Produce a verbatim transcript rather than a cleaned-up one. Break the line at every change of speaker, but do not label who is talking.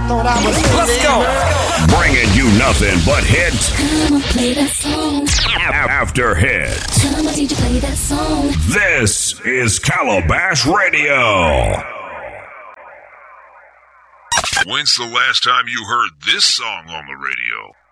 thought I was Let's go.
Bringing you nothing but hits.
Come on, play that song.
After hits.
Tell my D J play that song.
This is Calabash Radio.
When's the last time you heard this song on the radio?